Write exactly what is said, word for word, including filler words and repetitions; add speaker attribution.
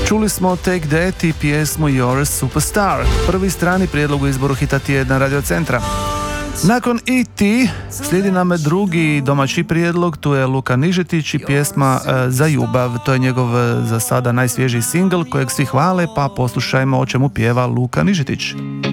Speaker 1: Čuli smo Take That i pjesmu You're a Superstar, prvi strani prijedlog u izboru hita tjedna Radio Centra. Nakon E T slijedi nam drugi domaći prijedlog, tu je Luka Nižetić i pjesma e, Za ljubav, to je njegov za sada najsvježiji singl kojeg svi hvale, pa poslušajmo o čemu pjeva Luka Nižetić.